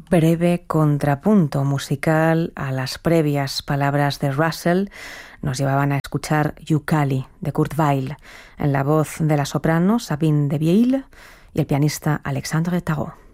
breve contrapunto musical a las previas palabras de Russell nos llevaban a escuchar Yukali de Kurt Weill, en la voz de la soprano Sabine de Ville y el pianista Alexandre Tarot.